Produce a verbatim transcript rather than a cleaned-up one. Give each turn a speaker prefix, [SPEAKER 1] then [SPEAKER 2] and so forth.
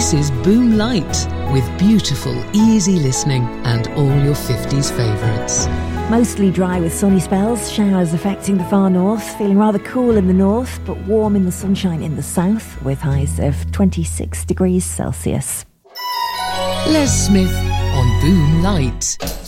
[SPEAKER 1] This is Boom Light, with beautiful, easy listening and all your fifties favourites.
[SPEAKER 2] Mostly dry with sunny spells, showers affecting the far north, feeling rather cool in the north, but warm in the sunshine in the south, with highs of twenty-six degrees Celsius.
[SPEAKER 1] Les Smith on Boom Light.